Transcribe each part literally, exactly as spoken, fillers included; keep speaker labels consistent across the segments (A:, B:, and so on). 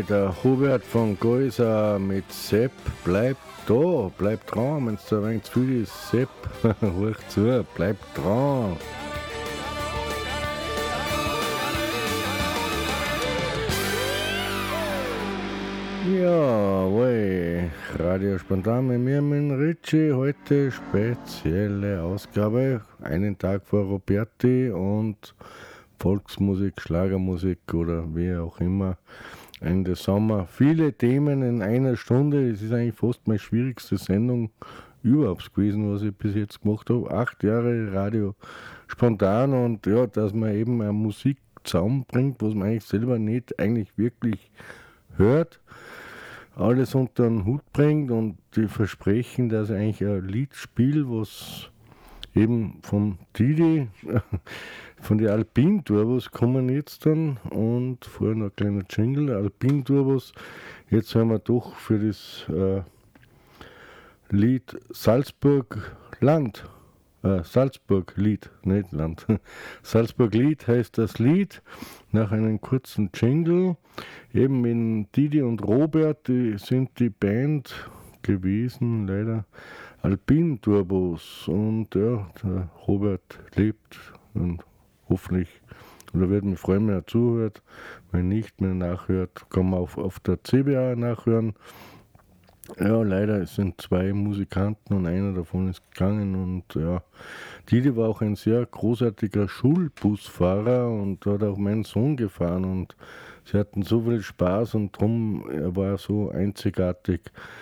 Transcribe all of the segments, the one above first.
A: der Hubert von Geuser mit Sepp, bleib da, bleib dran, wenn es da ein wenig zu viel ist, Sepp, hör zu, bleib dran. Jawohl, Radio Spontan mit mir, mit Ritchie, heute spezielle Ausgabe, einen Tag vor Roberti und Volksmusik, Schlagermusik oder wie auch immer, Ende Sommer. Viele Themen in einer Stunde, es ist eigentlich fast meine schwierigste Sendung überhaupt gewesen, was ich bis jetzt gemacht habe. Acht Jahre Radio Spontan und ja, dass man eben eine Musik zusammenbringt, was man eigentlich selber nicht eigentlich wirklich hört, alles unter den Hut bringt und die versprechen, dass ich eigentlich ein Lied spiele, was eben vom Didi, von den Alpine Turbos kommen jetzt dann und vorher noch ein kleiner Jingle, Alpine Turbos, jetzt haben wir doch für das äh, Lied Salzburg Land, äh, Salzburg Lied, nicht Land, Salzburg Lied heißt das Lied, nach einem kurzen Jingle, eben mit Didi und Robert, die sind die Band gewesen, leider Alpine Turbos und ja, der Robert lebt und hoffentlich, oder wird mich freuen, wenn er zuhört, wenn nicht mehr nachhört, kann man auf, auf der C B A nachhören. Ja, leider es sind zwei Musikanten und einer davon ist gegangen und ja, Didi war auch ein sehr großartiger Schulbusfahrer und hat auch meinen Sohn gefahren und sie hatten so viel Spaß und drum, er war so einzigartig.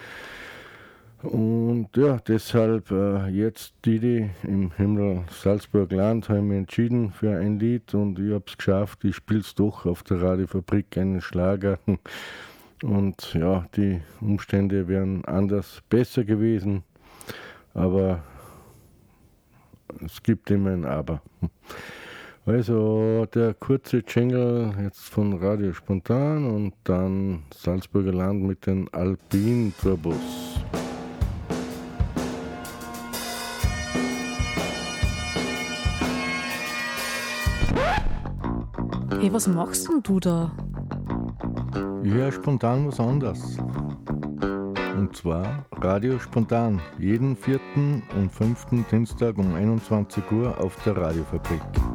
A: Und ja, deshalb äh, jetzt Didi im Himmel Salzburg Land habe ich mich entschieden für ein Lied und ich habe es geschafft, ich spiele es doch auf der Radiofabrik, einen Schlager. Und ja, die Umstände wären anders besser gewesen, aber es gibt immer ein Aber. Also der kurze Jingle jetzt von Radio Spontan und dann Salzburger Land mit den Alpine Turbos.
B: Hey, was machst denn du da?
A: Ja, spontan was anderes. Und zwar Radio Spontan, jeden vierten und fünften Dienstag um einundzwanzig Uhr auf der Radiofabrik.